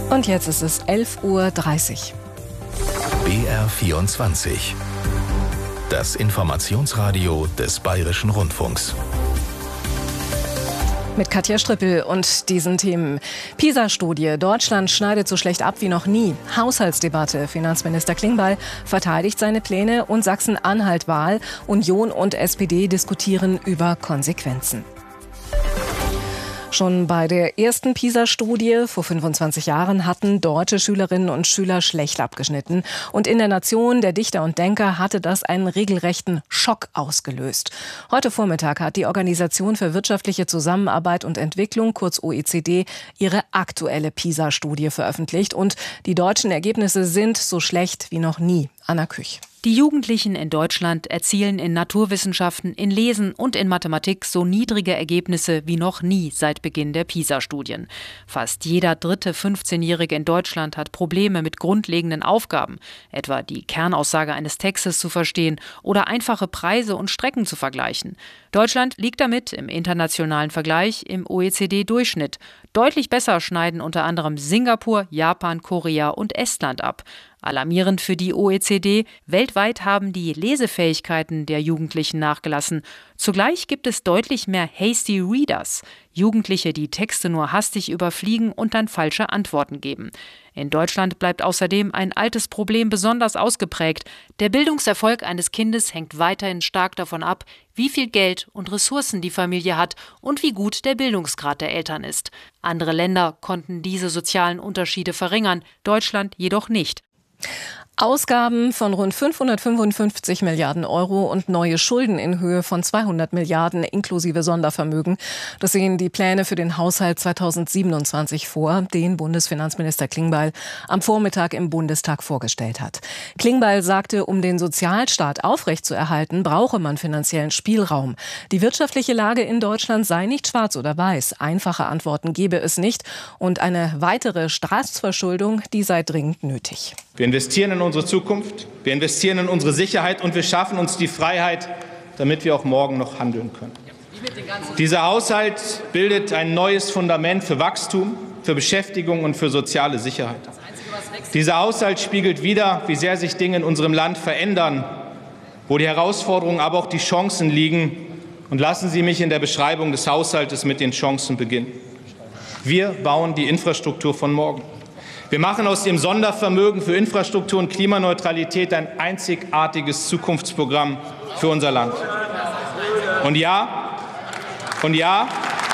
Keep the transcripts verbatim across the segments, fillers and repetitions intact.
Und jetzt ist es elf Uhr dreißig. B R vierundzwanzig. Das Informationsradio des Bayerischen Rundfunks. Mit Katja Strippel und diesen Themen. PISA-Studie. Deutschland schneidet so schlecht ab wie noch nie. Haushaltsdebatte. Finanzminister Klingbeil verteidigt seine Pläne und Sachsen-Anhalt-Wahl. Union und S P D diskutieren über Konsequenzen. Schon bei der ersten PISA-Studie vor fünfundzwanzig Jahren hatten deutsche Schülerinnen und Schüler schlecht abgeschnitten. Und in der Nation der Dichter und Denker hatte das einen regelrechten Schock ausgelöst. Heute Vormittag hat die Organisation für wirtschaftliche Zusammenarbeit und Entwicklung, kurz O E C D, ihre aktuelle PISA-Studie veröffentlicht. Und die deutschen Ergebnisse sind so schlecht wie noch nie. Anna Küch. Die Jugendlichen in Deutschland erzielen in Naturwissenschaften, in Lesen und in Mathematik so niedrige Ergebnisse wie noch nie seit Beginn der PISA-Studien. Fast jeder dritte fünfzehnjährige in Deutschland hat Probleme mit grundlegenden Aufgaben, etwa die Kernaussage eines Textes zu verstehen oder einfache Preise und Strecken zu vergleichen. Deutschland liegt damit im internationalen Vergleich im O E C D-Durchschnitt. Deutlich besser schneiden unter anderem Singapur, Japan, Korea und Estland ab. Alarmierend für die O E C D, weltweit haben die Lesefähigkeiten der Jugendlichen nachgelassen. Zugleich gibt es deutlich mehr Hasty Readers, Jugendliche, die Texte nur hastig überfliegen und dann falsche Antworten geben. In Deutschland bleibt außerdem ein altes Problem besonders ausgeprägt. Der Bildungserfolg eines Kindes hängt weiterhin stark davon ab, wie viel Geld und Ressourcen die Familie hat und wie gut der Bildungsgrad der Eltern ist. Andere Länder konnten diese sozialen Unterschiede verringern, Deutschland jedoch nicht. Ausgaben von rund fünfhundertfünfundfünfzig Milliarden Euro und neue Schulden in Höhe von zweihundert Milliarden inklusive Sondervermögen. Das sehen die Pläne für den Haushalt zweitausendsiebenundzwanzig vor, den Bundesfinanzminister Klingbeil am Vormittag im Bundestag vorgestellt hat. Klingbeil sagte, um den Sozialstaat aufrechtzuerhalten, brauche man finanziellen Spielraum. Die wirtschaftliche Lage in Deutschland sei nicht schwarz oder weiß. Einfache Antworten gebe es nicht. Und eine weitere Staatsverschuldung, die sei dringend nötig. Wir investieren in unsere Zukunft, wir investieren in unsere Sicherheit und wir schaffen uns die Freiheit, damit wir auch morgen noch handeln können. Dieser Haushalt bildet ein neues Fundament für Wachstum, für Beschäftigung und für soziale Sicherheit. Dieser Haushalt spiegelt wider, wie sehr sich Dinge in unserem Land verändern, wo die Herausforderungen, aber auch die Chancen liegen. Und lassen Sie mich in der Beschreibung des Haushaltes mit den Chancen beginnen. Wir bauen die Infrastruktur von morgen. Wir machen aus dem Sondervermögen für Infrastruktur und Klimaneutralität ein einzigartiges Zukunftsprogramm für unser Land. Und ja, und ja,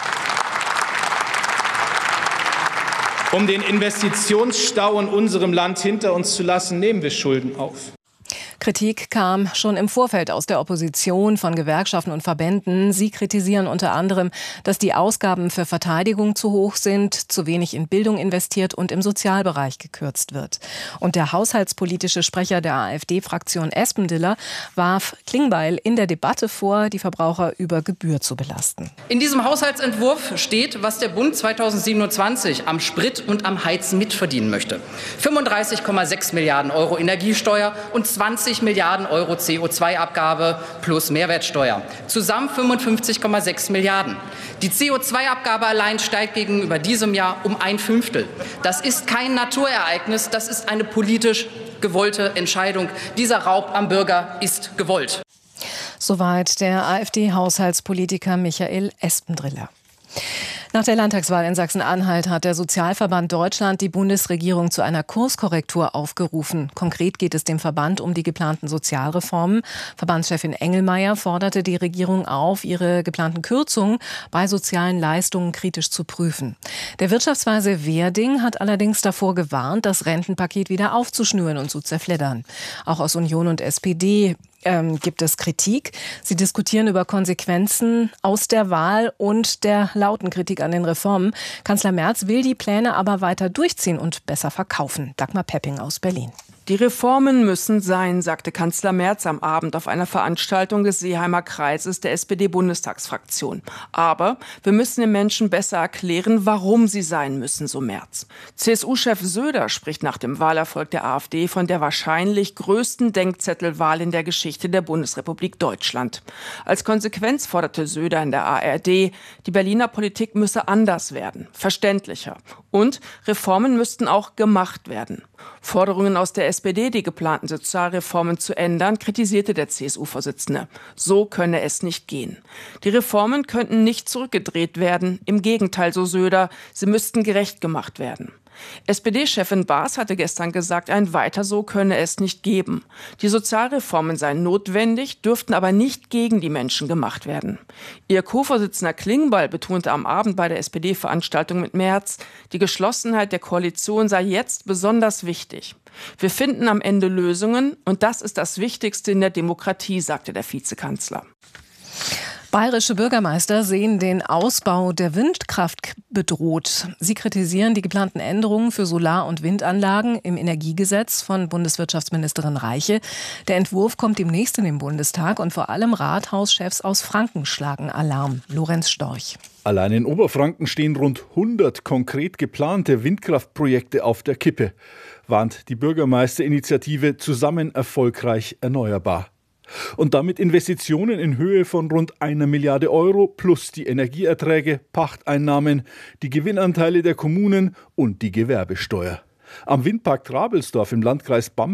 um den Investitionsstau in unserem Land hinter uns zu lassen, nehmen wir Schulden auf. Kritik kam schon im Vorfeld aus der Opposition von Gewerkschaften und Verbänden. Sie kritisieren unter anderem, dass die Ausgaben für Verteidigung zu hoch sind, zu wenig in Bildung investiert und im Sozialbereich gekürzt wird. Und der haushaltspolitische Sprecher der AfD-Fraktion Espendiller warf Klingbeil in der Debatte vor, die Verbraucher über Gebühr zu belasten. In diesem Haushaltsentwurf steht, was der Bund zweitausendsiebenundzwanzig am Sprit und am Heizen mitverdienen möchte. fünfunddreißig Komma sechs Milliarden Euro Energiesteuer und zwanzig Milliarden Euro C O zwei Abgabe plus Mehrwertsteuer. Zusammen fünfundfünfzig Komma sechs Milliarden. Die C O zwei Abgabe allein steigt gegenüber diesem Jahr um ein Fünftel. Das ist kein Naturereignis, das ist eine politisch gewollte Entscheidung. Dieser Raub am Bürger ist gewollt. Soweit der AfD-Haushaltspolitiker Michael Espendiller. Nach der Landtagswahl in Sachsen-Anhalt hat der Sozialverband Deutschland die Bundesregierung zu einer Kurskorrektur aufgerufen. Konkret geht es dem Verband um die geplanten Sozialreformen. Verbandschefin Engelmeier forderte die Regierung auf, ihre geplanten Kürzungen bei sozialen Leistungen kritisch zu prüfen. Der Wirtschaftsweise Werding hat allerdings davor gewarnt, das Rentenpaket wieder aufzuschnüren und zu zerfleddern. Auch aus Union und S P D Ähm, gibt es Kritik. Sie diskutieren über Konsequenzen aus der Wahl und der lauten Kritik an den Reformen. Kanzler Merz will die Pläne aber weiter durchziehen und besser verkaufen. Dagmar Pepping aus Berlin. Die Reformen müssen sein, sagte Kanzler Merz am Abend auf einer Veranstaltung des Seeheimer Kreises der S P D-Bundestagsfraktion. Aber wir müssen den Menschen besser erklären, warum sie sein müssen, so Merz. C S U-Chef Söder spricht nach dem Wahlerfolg der AfD von der wahrscheinlich größten Denkzettelwahl in der Geschichte der Bundesrepublik Deutschland. Als Konsequenz forderte Söder in der A R D, die Berliner Politik müsse anders werden, verständlicher. Und Reformen müssten auch gemacht werden. Forderungen aus der S P D, die geplanten Sozialreformen zu ändern, kritisierte der C S U-Vorsitzende. So könne es nicht gehen. Die Reformen könnten nicht zurückgedreht werden. Im Gegenteil, so Söder, sie müssten gerecht gemacht werden. S P D-Chefin Baas hatte gestern gesagt, ein Weiter so könne es nicht geben. Die Sozialreformen seien notwendig, dürften aber nicht gegen die Menschen gemacht werden. Ihr Co-Vorsitzender Klingbeil betonte am Abend bei der S P D-Veranstaltung mit Merz, die Geschlossenheit der Koalition sei jetzt besonders wichtig. Wir finden am Ende Lösungen und das ist das Wichtigste in der Demokratie, sagte der Vizekanzler. Bayerische Bürgermeister sehen den Ausbau der Windkraft bedroht. Sie kritisieren die geplanten Änderungen für Solar- und Windanlagen im Energiegesetz von Bundeswirtschaftsministerin Reiche. Der Entwurf kommt demnächst in den Bundestag und vor allem Rathauschefs aus Franken schlagen Alarm. Lorenz Storch. Allein in Oberfranken stehen rund hundert konkret geplante Windkraftprojekte auf der Kippe, warnt die Bürgermeisterinitiative Zusammen erfolgreich erneuerbar. Und damit Investitionen in Höhe von rund einer Milliarde Euro plus die Energieerträge, Pachteinnahmen, die Gewinnanteile der Kommunen und die Gewerbesteuer. Am Windpark Trabelsdorf im Landkreis Bamberg